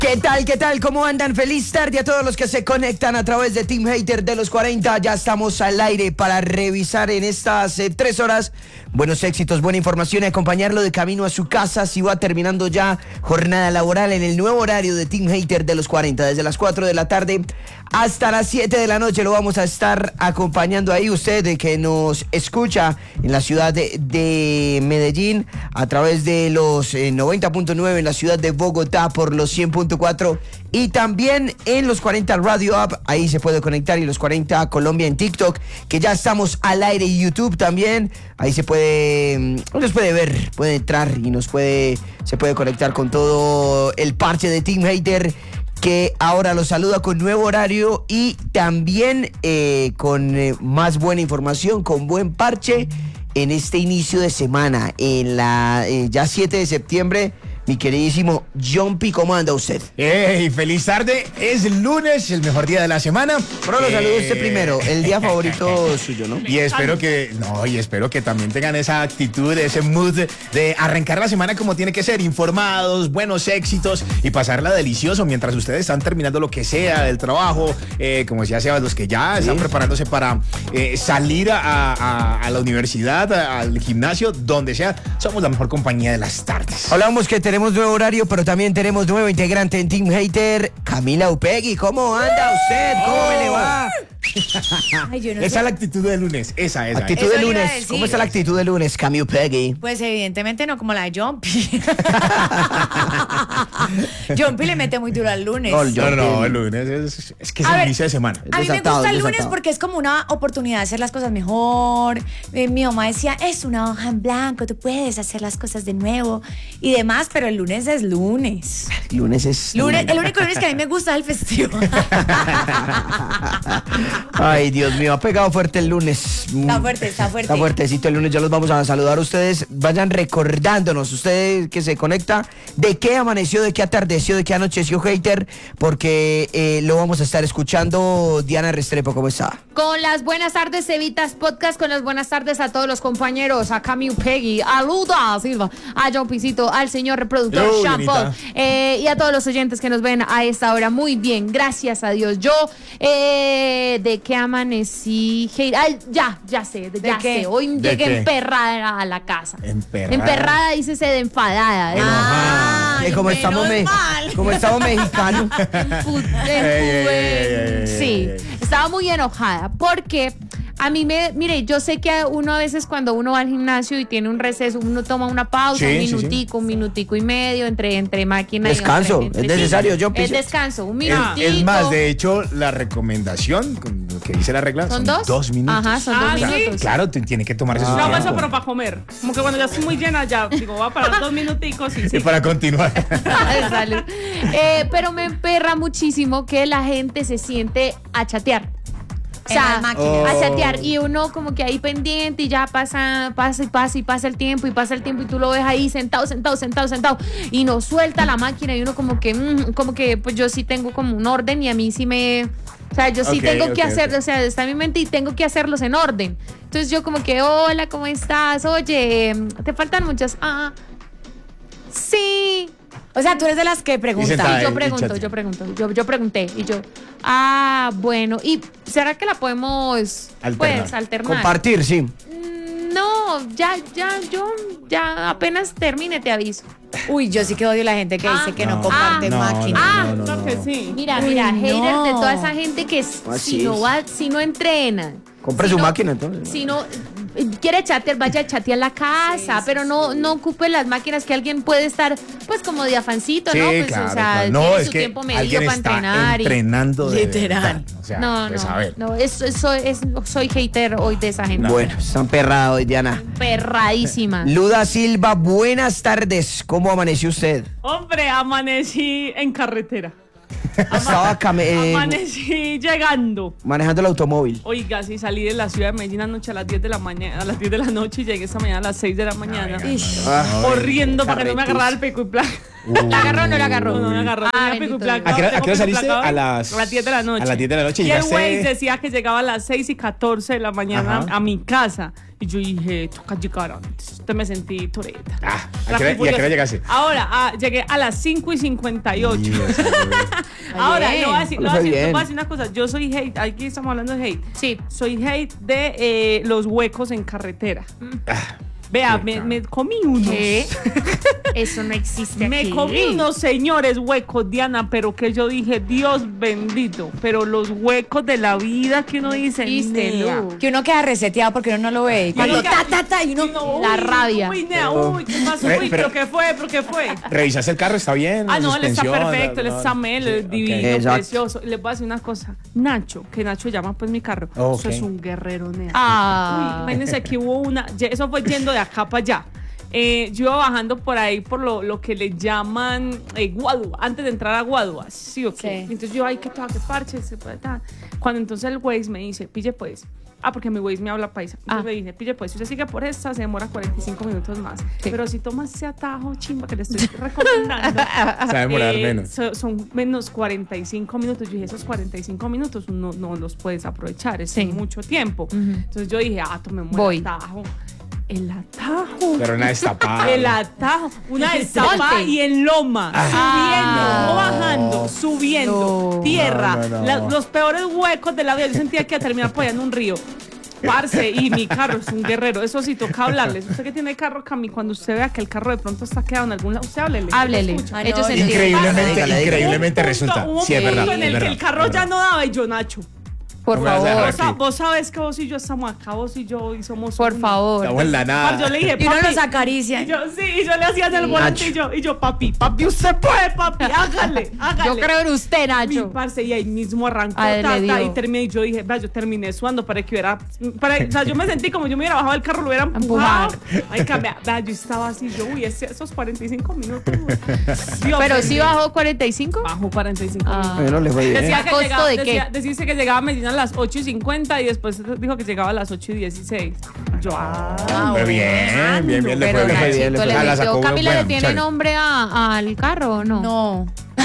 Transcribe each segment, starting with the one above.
¿Qué tal? ¿Qué tal? ¿Cómo andan? Feliz tarde a todos los que se conectan a través de Team Hater de los 40. Ya estamos al aire para revisar en estas 3 horas buenos éxitos, buena información y acompañarlo de camino a su casa si va terminando ya jornada laboral en el nuevo horario de Team Hater de los 40. Desde las 4 de la tarde hasta las 7 de la noche lo vamos a estar acompañando ahí. Usted que nos escucha en la ciudad de Medellín a través de los 90.9, en la ciudad de Bogotá por los 100.4 y también en los 40 Radio App, ahí se puede conectar, y los 40 Colombia en TikTok, que ya estamos al aire, y YouTube también, ahí nos puede ver, puede entrar y se puede conectar con todo el parche de Team Hater, que ahora los saluda con nuevo horario y también con más buena información, con buen parche en este inicio de semana, en la ya 7 de septiembre. Mi queridísimo Jumpy, ¿cómo anda usted? ¡Hey! ¡Feliz tarde! Es lunes, el mejor día de la semana. Pero lo saludo usted primero, el día favorito suyo, ¿no? Y espero que también tengan esa actitud, ese mood de arrancar la semana como tiene que ser, informados, buenos éxitos y pasarla delicioso mientras ustedes están terminando lo que sea del trabajo, como decía Sebas, los que ya están preparándose para salir a la universidad, al gimnasio, donde sea. Somos la mejor compañía de las tardes. Hablamos que tenemos nuevo horario, pero también tenemos nuevo integrante en Team Hater, Camila Upegui. ¿Cómo anda usted? ¿Cómo le va? Ay, yo no Esa sé. es la actitud de lunes, esa. Actitud Eso de le iba a lunes. decir. ¿Cómo está la actitud de lunes, Camila Upegui? Pues evidentemente no como la de Jumpy. Jumpy le mete muy duro al lunes. No, el lunes es que es A el ver, inicio de semana. A mí me Desatado, gusta el lunes desatado. porque es como una oportunidad de hacer las cosas mejor. Mi mamá decía, es una hoja en blanco, tú puedes hacer las cosas de nuevo y demás, pero el lunes es lunes. Lunes es... El único lunes que a mí me gusta es el festivo. Ay, Dios mío, ha pegado fuerte el lunes. Está fuerte. Está fuertecito el lunes, ya los vamos a saludar a ustedes. Vayan recordándonos, ustedes que se conecta, de qué amaneció, de qué atardeció, de qué anocheció Hater, porque lo vamos a estar escuchando. Diana Restrepo, ¿cómo está? Con las buenas tardes, Evitas Podcast, con las buenas tardes a todos los compañeros, a Camille Peggy, a Luda Silva, a John Pisito, al señor reproductor Hello, Sean Paul, Dianita. y a todos los oyentes que nos ven a esta hora. Muy bien, gracias a Dios. Yo, ¿de qué amanecí? Ya sé. Hoy ¿De llegué qué? emperrada a la casa. Emperrada. Emperrada, dícese de enfadada. Ay, como estamos mexicanos. Sí, estaba muy enojada porque a mí mire, yo sé que uno a veces cuando uno va al gimnasio y tiene un receso, uno toma una pausa, Sí, un minutico y medio entre máquina Descanso, y es necesario, yo Es pienso. descanso, un minutico. Es más, de hecho, la recomendación, con lo que dice la regla, ¿Son son dos? 2 minutos. Ajá, son 2 Ah, ¿sí? minutos. Claro, tiene que tomarse su No, tiempo. eso pero para comer. Como que cuando ya estoy muy llena, ya digo, va para 2 minuticos y Y sí. para continuar. Ay, salud. Pero me emperra muchísimo que la gente se siente a chatear. O En las sea, máquinas. a chatear, y uno como que ahí pendiente y ya pasa el tiempo y tú lo ves ahí sentado y no suelta la máquina y uno como que pues yo sí tengo como un orden y a mí sí o sea, yo sí Ok, tengo que ok, hacer, ok. o sea, está en mi mente y tengo que hacerlos en orden. Entonces yo como que, hola, ¿cómo estás? Oye, ¿te faltan muchas? Sí. O sea, tú eres de las que Y preguntan. sentada. Y yo el pregunto, chat. yo pregunté y yo, bueno, ¿y será que la podemos Alternar. alternar? Compartir, sí. No, ya apenas termine te aviso. Uy, yo sí que odio la gente que dice que no No. comparte No, máquina. Claro que sí. Mira, Uy, haters no. de toda esa gente que Así si no entrenan. Compre si su no- máquina, entonces. Si no quiere chatear, vaya a chatear la casa, pero no ocupe las máquinas que alguien puede estar, pues como de afancito, Sí, ¿no? Pues, claro, o sea, claro. No, tiene es su que tiempo medido alguien para está entrenar. entrenando de Literal. verdad. O sea, pues a ver. No, soy hater hoy de esa gente. Bueno, están perrados hoy, Diana. Perradísima. Luda Silva, buenas tardes. ¿Cómo amaneció usted? Hombre, amanecí en carretera. Estaba Amanecí llegando. manejando el automóvil. Oiga, sí, salí de la ciudad de Medellín anoche a las 10 de la mañana, a las 10 de la noche y llegué esta mañana a las 6 de la mañana. Corriendo para que no me agarrara el pico y placa. ¿La agarró o no la agarró? No me agarró. Tenía pico y bendito placa. ¿A qué hora Tengo saliste? pico y placa A las 10 de la noche. A las 10 de la noche Y el llegaste. Waze decía que llegaba a las 6:14 de la mañana Ajá. a mi casa. Y yo dije, toca llegar antes. Entonces me sentí toreta. ¿Y a qué hora llegaste? Ahora, llegué a las 5:58. Ahora, le voy a decir una cosa. Yo soy hate, aquí estamos hablando de hate. Sí. Soy hate de los huecos en carretera. Vea, me comí unos. ¿Qué? Eso no existe Me aquí. comí unos señores huecos, Diana, pero que yo dije, Dios bendito. Pero los huecos de la vida que uno dice, ¿Viste, nea. Lu? Que uno queda reseteado porque uno no lo ve. Y cuando uno queda- y uno... La rabia. Uy, nea, uy, ¿qué pasó? Uy, Pero- ¿pero qué fue? ¿Revisaste el carro? ¿Está bien? Ah, no, él está ¿Suspensión? perfecto, él está melo, Sí, es divino, ok. Exacto. precioso. Les voy a decir una cosa. Nacho, que Nacho llama pues mi carro. Ok. Eso es un guerrero, nea. Ah. Uy, imagínense que hubo eso fue yendo de acá para allá. Yo iba bajando por ahí por lo que le llaman Guadua, antes de entrar a Guadua, sí o qué. Sí. Entonces yo, ay, qué tal, qué parche, se puede tal. Cuando entonces el Waze me dice, pille pues, porque mi Waze me habla paisa. Entonces me dice, pille pues, si usted sigue por esta, se demora 45 minutos más. Sí. Pero si tomas ese atajo, chimba, que le estoy recomendando, Se va a demorar menos. son menos 45 minutos. Yo dije, esos 45 minutos no los puedes aprovechar, es Sí. mucho tiempo. Entonces yo dije, tomemos Voy. el atajo. El atajo. Pero una destapada. El atajo. Una destapada Monte. y en loma. Subiendo, no bajando, subiendo. No. Tierra. No. Los peores huecos de la vida. Yo sentía que iba a terminar por allá en un río. Parce, y mi carro es un guerrero. Eso sí, toca hablarles. Usted que tiene carro, Cami, cuando usted vea que el carro de pronto está quedado en algún lado, usted háblele. Háblele. Escucha. Ay, no, Ellos yo- entienden. Increíblemente resulta. Hubo un Sí, es punto verdad. en el es que el verdad, carro es ya verdad. no daba y yo, Nacho. Por No me vas a favor. dejar aquí. Vos sabes que vos y yo estamos acá, vos y yo, y somos Por uno. favor. Estamos en la Parce, yo nada. le dije, Y uno papi, los acaricia. y yo le hacía en el volante y yo, papi, usted puede, papi, hágale. Yo creo en usted, Mi Nacho. parce, y ahí mismo arrancó, A él le dio. y terminé, y yo dije, vea, yo terminé sudando para que hubiera, o sea, yo me sentí como yo me hubiera bajado del carro, lo hubiera empujado. Ay, vea, yo estaba así, yo, esos 45 minutos. Dios, Pero sí bajó 45. bajó 45 Ah. minutos. Bueno, le fue bien. Decía ¿A que costo llegaba, de qué? decía que llegaba a Medellín a las 8:50 y después dijo que llegaba a las 8:16. Yo, Pero bien, le Pero fue bien, bien. le Nachito fue le bien. La metió. sacó Camila, buena, ¿le tiene chévere. nombre al carro o no? No.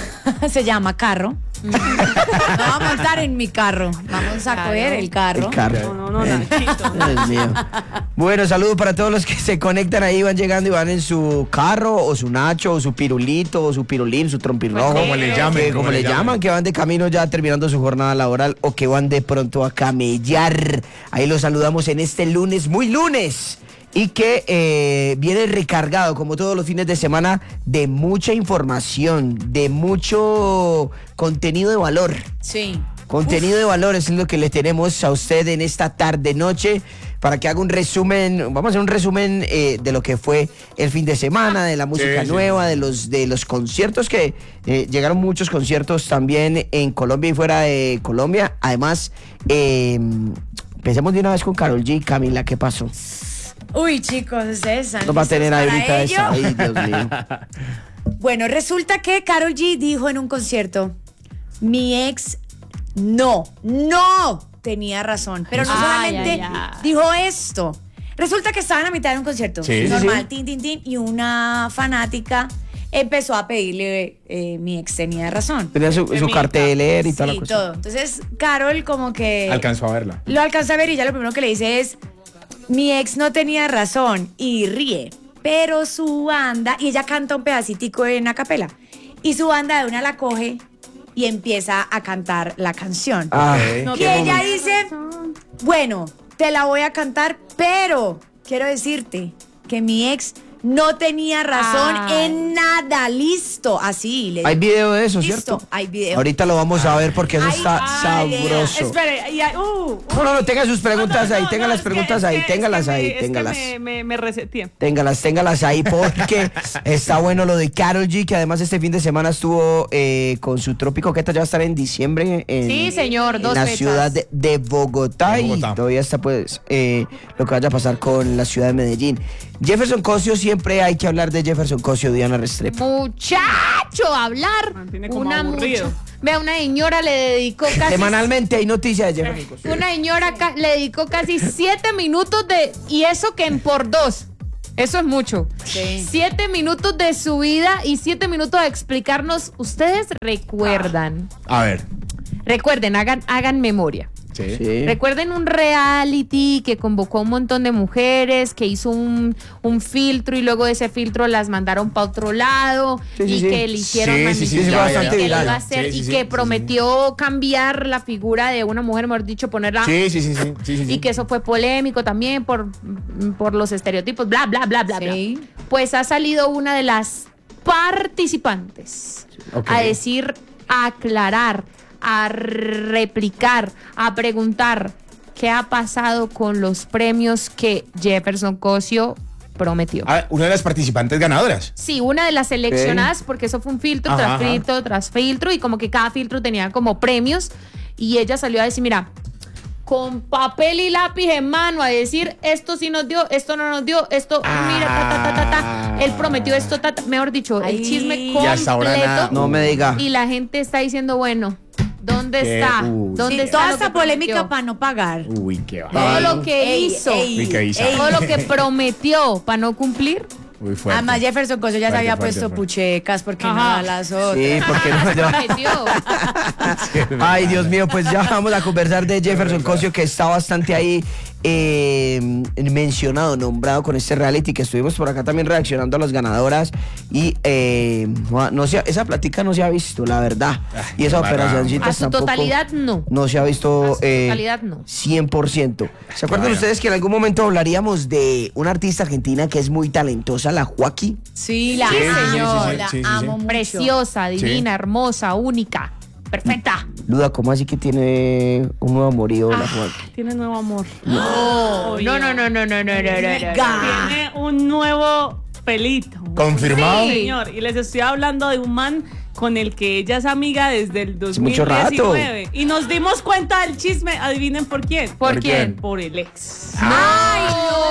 Se llama carro. No vamos a montar en mi carro. Vamos a Claro. coger el carro. El carro. no, Nachito. Dios mío. Bueno, saludos para todos los que se conectan ahí, van llegando y van en su carro, o su nacho, o su pirulito, o su pirulín, su trompirrojo. Como le llamen, Como le llaman, que van de camino ya terminando su jornada laboral o que van de pronto a camellar. Ahí los saludamos en este lunes, muy lunes. Y que viene recargado, como todos los fines de semana, de mucha información, de mucho contenido de valor. Sí. Contenido de valor es lo que le tenemos a usted en esta tarde-noche para que haga un resumen, vamos a hacer un resumen de lo que fue el fin de semana, de la música sí. nueva, de los conciertos que llegaron muchos conciertos también en Colombia y fuera de Colombia. Además, empecemos de una vez con Karol G. Camila, ¿qué pasó? Uy, chicos, ustedes están Nos va a tener listos ahorita para esa. ello? Ay, Dios mío. Bueno, resulta que Karol G dijo en un concierto, mi ex no tenía razón. Pero no Ay, solamente ay, ay. dijo esto. Resulta que estaban a mitad de un concierto Sí, sí, normal, sí. tin, tin, tin, y una fanática empezó a pedirle, mi ex tenía razón. Tenía su cartelera y toda la Sí, cosa. todo. Entonces, Karol como que... Alcanzó a verla. Lo alcanza a ver y ya lo primero que le dice es, mi ex no tenía razón, y ríe. Pero su banda, y ella canta un pedacitico en acapela, y su banda de una la coge y empieza a cantar la canción. Ah, Ok. Y ella dice, bueno, te la voy a cantar, pero quiero decirte que mi ex no tenía razón Ay. en nada. Listo, así. Le hay digo. video de eso, Listo, ¿cierto? hay video. Ahorita lo vamos a ver porque eso Ay, está ay, sabroso. Espere, No, tenga sus preguntas ahí, tenga las es que- preguntas es ahí, que- téngalas es que ahí, me- es que téngalas. me reseteé. Téngalas ahí porque está bueno lo de Karol G, que además este fin de semana estuvo con su Trópico Coqueta, ya va a estar en diciembre en, Sí, señor, en dos la fechas. ciudad de Bogotá, De Bogotá. y todavía está pues lo que vaya a pasar con la ciudad de Medellín. Jefferson Cosio, siempre hay que hablar de Jefferson Cosio, Diana Restrepo. Muchacho, hablar. Mantiene como aburrido. Vea, una señora le dedicó casi. Semanalmente hay noticias de Jefferson Cosio. Una señora le dedicó casi 7 minutos de. Y eso que en por 2. Eso es mucho. Sí. 7 minutos de su vida y 7 minutos de explicarnos. Ustedes recuerdan. A ver. Recuerden, hagan memoria. Sí. Recuerden un reality que convocó un montón de mujeres, que hizo un filtro y luego de ese filtro las mandaron para otro lado Sí, sí, y sí. que le hicieron Sí, sí, manipulación sí, fue bastante y que le viral. iba a hacer Sí, sí, y sí, que sí, prometió cambiar la figura de una mujer, mejor dicho, ponerla Sí. y que eso fue polémico también por los estereotipos, bla, bla, bla, bla, Sí. bla. Pues ha salido una de las participantes Ok. a decir, a aclarar, a replicar, a preguntar qué ha pasado con los premios que Jefferson Cosio prometió. Ah, una de las participantes ganadoras. Sí, una de las seleccionadas, porque eso fue un filtro Ajá, tras ajá. filtro tras filtro, y como que cada filtro tenía como premios, y ella salió a decir, mira, con papel y lápiz en mano, a decir, esto sí nos dio, esto no nos dio, esto, mira, ta. Él prometió esto, mejor dicho, Ay. el chisme Y hasta ahora nada. completo. No me diga. Y la gente está diciendo, bueno, ¿dónde Qué- está? uy. ¿Dónde Sí, está toda lo esta que polémica prometió? para no pagar. Uy, qué va. Todo lo que hizo, Uy, qué hizo. todo lo que prometió para no cumplir. Muy fuerte. Además, Jefferson Cosio ya se Fuerte, había fuerte, puesto fuerte. puchecas porque no Ajá. da las otras. Sí, porque no, ya- Prometió. Ay, Dios mío, pues ya vamos a conversar de Jefferson Cosio, que está bastante ahí mencionado, nombrado con este reality, que estuvimos por acá también reaccionando a las ganadoras y no esa plática no se ha visto, la verdad. Y esa barra. operacióncita A su tampoco totalidad, no. no se ha visto A su totalidad, no. 100%. ¿Se acuerdan Bueno. ustedes que en algún momento hablaríamos de una artista argentina que es muy talentosa, la Joaquín? Sí, la Sí, sí, amo, sí, sí, la sí, sí, sí. amo mucho. Preciosa, divina, hermosa, única, perfecta. Luda, ¿cómo así que tiene un nuevo amorío la Joaquín? Tiene nuevo amor. No, Obvio. no. Tiene un nuevo pelito. ¿Confirmado? Sí, señor. Y les estoy hablando de un man con el que ella es amiga desde el Hace mucho rato. 2019. Y nos dimos cuenta del chisme, adivinen por quién. ¿Por quién? Por el ex. ¡Ay,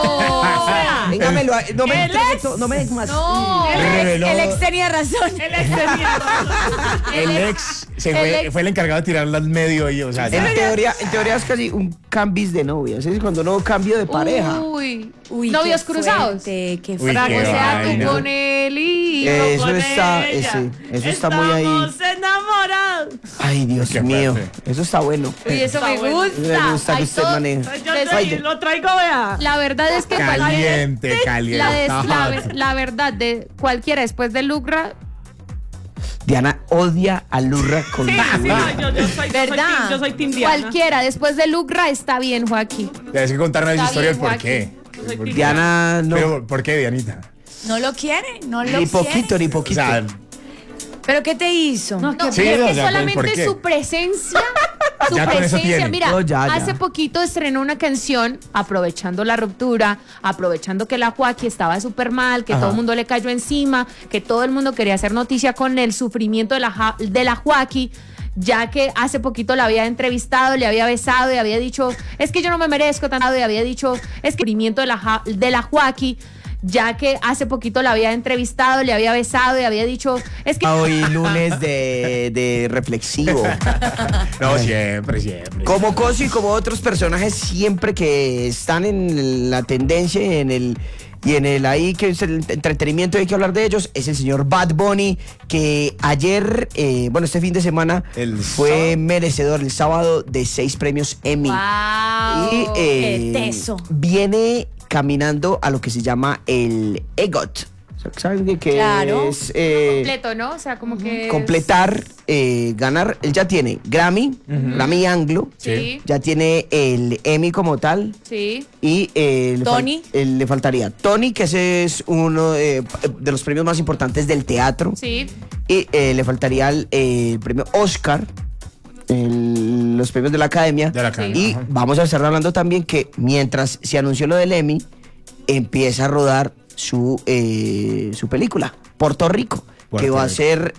no! Venga, no me ¿El ex? no me más. No. Reveló- El ex tenía razón. El ex tenía razón. El ex ex- fue el encargado de tirarla al medio y, o sea, En teoría es casi un cambis de novia. ¿Sí? Cuando no cambio de pareja. Uy, Uy, novios qué cruzados. fuerte, qué Uy, fuerte. qué O sea, tú vaina. con él y... Eso Con está, ella. eso está muy ahí. Estamos enamorados. Ay, Dios Qué mío. fuerte. Eso está bueno. Uy, eso me Está bueno. gusta. Me gusta que Hay usted todo- maneje. Yo Ay, lo traigo, vea. La verdad es que caliente. la verdad de cualquiera después de Lucra, Diana odia a Lurra con Sí, su sí, vida. ¿Verdad? yo soy team Diana. cualquiera después de Lucra está bien, Joaquín. Tienes que contarnos esa Está historia del bien, por qué. Yo soy team Diana no. Pero, ¿por qué, Dianita? No lo quiere, no lo Ni quiere. poquito, ni O poquito. sea, ¿Pero qué te hizo? No, Sí, es o que sea, ¿por solamente qué? su presencia, Ya con eso tiene. mira, No, ya. hace poquito estrenó una canción aprovechando la ruptura, aprovechando que la Joaquín estaba súper mal, que Ajá. todo el mundo le cayó encima, que todo el mundo quería hacer noticia con el sufrimiento de la Joaquín, ya que hace poquito la había entrevistado, le había besado y había dicho, es que yo no me merezco tanto, y había dicho, es que el sufrimiento de la Joaquín, ya que hace poquito la había entrevistado, le había besado y había dicho, es que... Hoy lunes de reflexivo. no, siempre. Como Cosio y como otros personajes siempre que están en la tendencia y en el ahí que es el entretenimiento, hay que hablar de ellos, es el señor Bad Bunny, que ayer, este fin de semana, El fue sábado. merecedor el sábado de 6 premios Emmy. ¡Wow! Y qué teso. viene caminando a lo que se llama el EGOT. ¿Saben de qué Claro. es? completo, ¿no? O sea, como que... Completar, ganar. Él ya tiene Grammy, Grammy Anglo, Sí, ya tiene el Emmy como tal. sí. Y Tony. le faltaría Tony, que ese es uno de los premios más importantes del teatro. Sí. Y le faltaría el premio Oscar, los premios de la Academia. De la Academia, Y ajá. vamos a estar hablando también que mientras se anunció lo del Emmy, empieza a rodar su película, Puerto Rico, Puerto que va a Rico. ser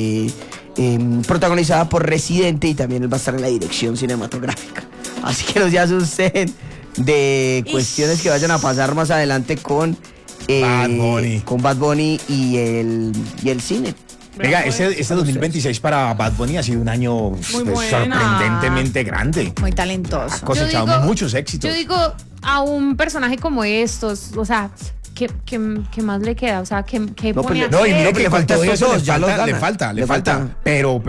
protagonizada por Residente, y también él va a estar en la dirección cinematográfica. Así que no se asusten de cuestiones que vayan a pasar más adelante con Bad Bunny. con Bad Bunny y el cine. Venga, este 2026 para Bad Bunny ha sido un año buena. sorprendentemente grande. Muy Ha talentoso. cosechado Yo digo- muchos éxitos. Yo digo, a un personaje como estos, o sea, ¿qué más le queda? O sea, ¿qué No, pone a pues, No, y hacer? mira No, que le con falta todo estos eso dos, ya los gana. le falta. Pero